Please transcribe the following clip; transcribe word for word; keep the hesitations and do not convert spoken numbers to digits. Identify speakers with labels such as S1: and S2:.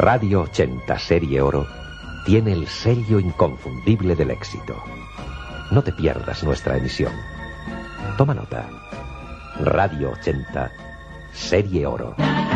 S1: Radio ochenta Serie Oro tiene el sello inconfundible del éxito. No te pierdas nuestra emisión. Toma nota. Radio ochenta Serie Oro.